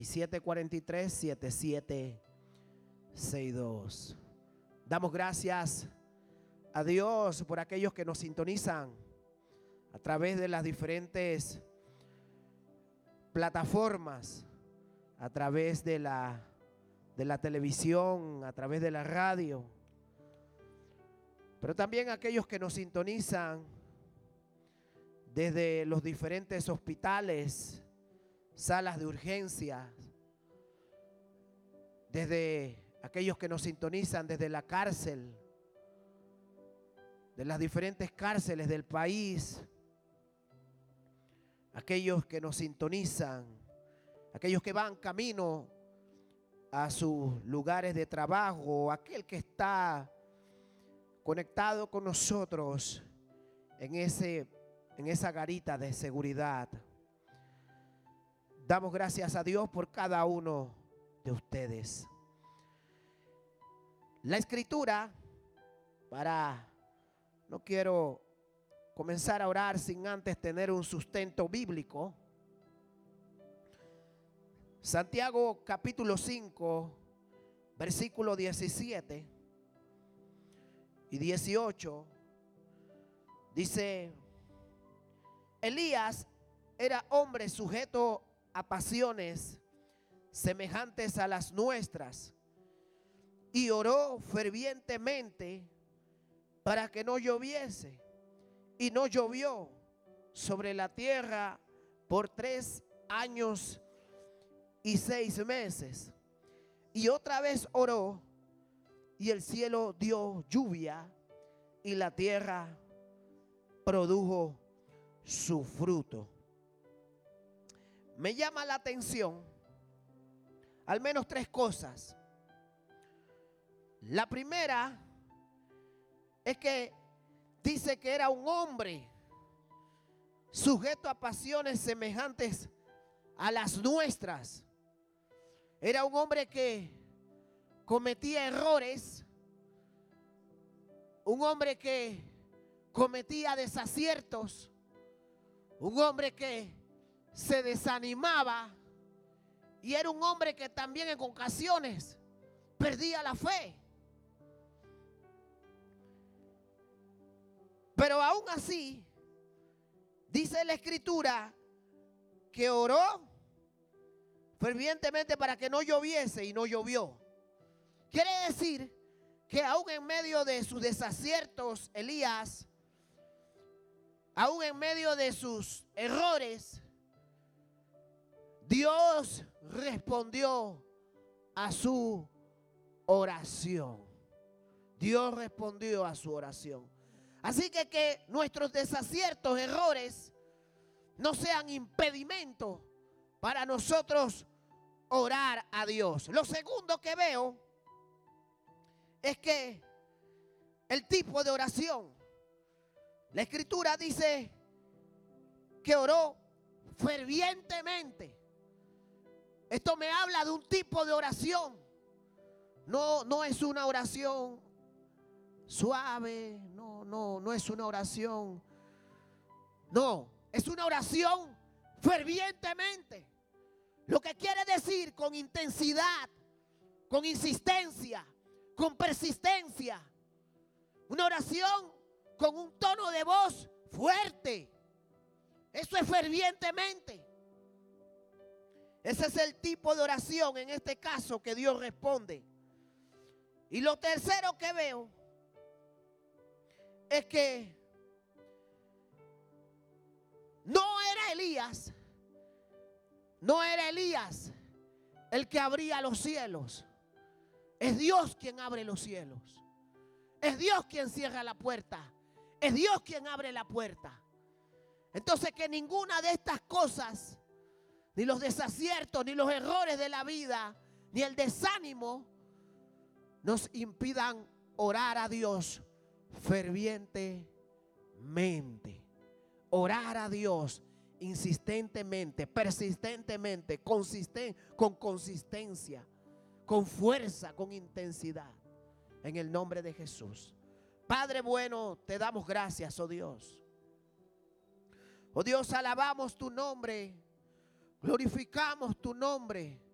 y 743-7762. Damos gracias a Dios por aquellos que nos sintonizan a través de las diferentes plataformas, a través de la televisión, a través de la radio, pero también aquellos que nos sintonizan desde los diferentes hospitales, salas de urgencias, desde aquellos que nos sintonizan desde la cárcel, de las diferentes cárceles del país, aquellos que nos sintonizan, aquellos que van camino a sus lugares de trabajo, aquel que está conectado con nosotros en esa garita de seguridad. Damos gracias a Dios por cada uno de ustedes. La escritura, no quiero comenzar a orar sin antes tener un sustento bíblico. Santiago capítulo 5, versículo 17 y 18, dice: Elías era hombre sujeto a pasiones semejantes a las nuestras, y oró fervientemente para que no lloviese, y no llovió sobre la tierra por 3 años y 6 meses. Y otra vez oró, y el cielo dio lluvia, y la tierra produjo su fruto. Me llama la atención al menos 3 cosas. La primera es que dice que era un hombre sujeto a pasiones semejantes a las nuestras. Era un hombre que cometía errores, un hombre que cometía desaciertos, un hombre que se desanimaba, y era un hombre que también en ocasiones perdía la fe. Pero aún así, dice la escritura que oró fervientemente para que no lloviese, y no llovió. Quiere decir que aún en medio de sus desaciertos, Elías, aún en medio de sus errores, Dios respondió a su oración. Dios respondió a su oración. Así que nuestros desaciertos, errores, no sean impedimento para nosotros orar a Dios. Lo segundo que veo es que el tipo de oración, la escritura dice que oró fervientemente. Esto me habla de un tipo de oración. No es una oración suave, no es una oración. No, es una oración fervientemente. Lo que quiere decir con intensidad, con insistencia, con persistencia. Una oración con un tono de voz fuerte. Eso es fervientemente. Ese es el tipo de oración en este caso que Dios responde. Y lo tercero que veo es que no era Elías el que abría los cielos. Es Dios quien abre los cielos. Es Dios quien cierra la puerta. Es Dios quien abre la puerta. Entonces, que ninguna de estas cosas, ni los desaciertos, ni los errores de la vida, ni el desánimo, nos impidan orar a Dios fervientemente. Orar a Dios insistentemente, persistentemente, con consistencia, con fuerza, con intensidad. En el nombre de Jesús. Padre bueno, te damos gracias, oh Dios. Oh Dios, alabamos tu nombre, glorificamos tu nombre.